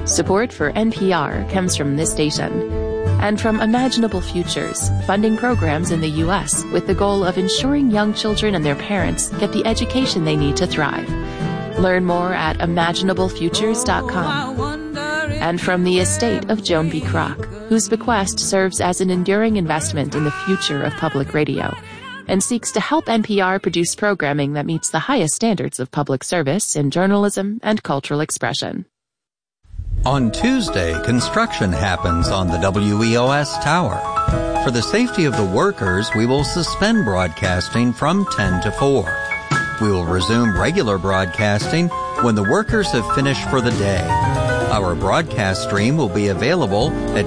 Support for NPR comes from this station and from Imaginable Futures, funding programs in the U.S. with the goal of ensuring young children and their parents get the education they need to thrive. Learn more at imaginablefutures.com. And from the estate of Joan B. Kroc, whose bequest serves as an enduring investment in the future of public radio and seeks to help NPR produce programming that meets the highest standards of public service in journalism and cultural expression. On Tuesday, construction happens on the WEOS tower. For the safety of the workers, we will suspend broadcasting from 10 to 4. We will resume regular broadcasting when the workers have finished for the day. Our broadcast stream will be available at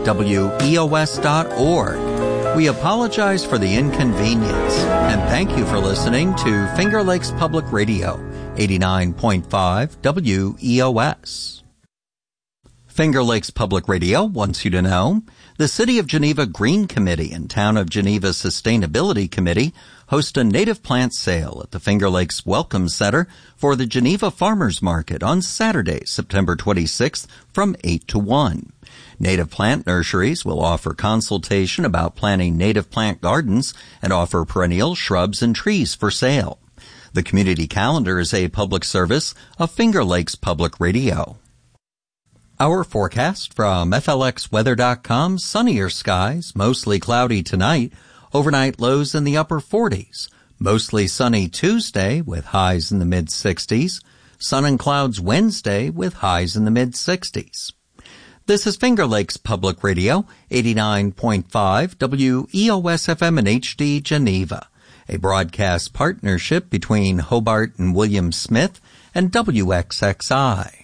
weos.org. We apologize for the inconvenience and thank you for listening to Finger Lakes Public Radio, 89.5 WEOS. Finger Lakes Public Radio wants you to know the City of Geneva Green Committee and Town of Geneva Sustainability Committee host a native plant sale at the Finger Lakes Welcome Center for the Geneva Farmers Market on Saturday, September 26th from 8 to 1. Native plant nurseries will offer consultation about planting native plant gardens and offer perennial shrubs and trees for sale. The community calendar is a public service of Finger Lakes Public Radio. Our forecast from FLXweather.com, sunnier skies, mostly cloudy tonight, overnight lows in the upper 40s, mostly sunny Tuesday with highs in the mid-60s, sun and clouds Wednesday with highs in the mid-60s. This is Finger Lakes Public Radio, 89.5 WEOS-FM and HD Geneva, a broadcast partnership between Hobart and William Smith and WXXI.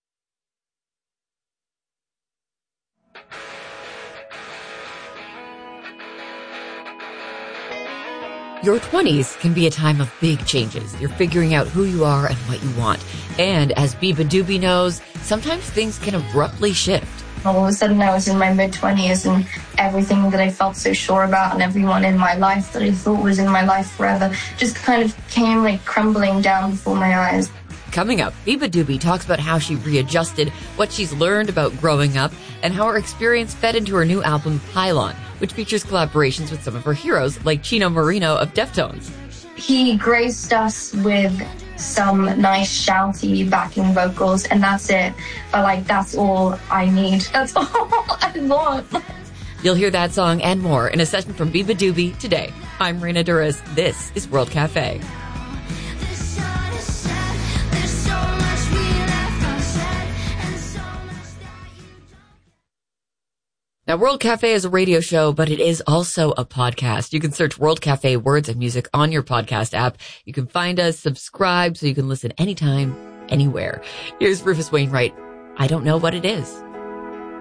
Your 20s can be a time of big changes. You're figuring out who you are and what you want. And as Biba Doobie knows, sometimes things can abruptly shift. All of a sudden I was in my mid-20s and everything that I felt so sure about and everyone in my life that I thought was in my life forever just kind of came like crumbling down before my eyes. Coming up, Biba Doobie talks about how she readjusted, what she's learned about growing up, and how her experience fed into her new album, Pylon, which features collaborations with some of her heroes, like Chino Moreno of Deftones. He graced us with some nice shouty backing vocals, and that's it. But, that's all I need. That's all I want. You'll hear that song and more in a session from Biba Doobie today. I'm Rena Duras. This is World Cafe. Now, World Cafe is a radio show, but it is also a podcast. You can search World Cafe Words and Music on your podcast app. You can find us, subscribe, so you can listen anytime, anywhere. Here's Rufus Wainwright. I don't know what it is.